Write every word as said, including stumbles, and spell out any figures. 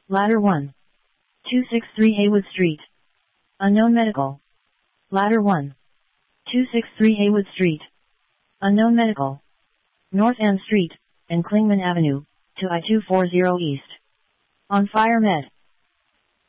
Ladder one. two sixty-three Haywood Street. Unknown medical. Ladder one. two sixty-three Haywood Street. Unknown medical. North End Street, and Klingman Avenue, to I two forty East. On Fire Med.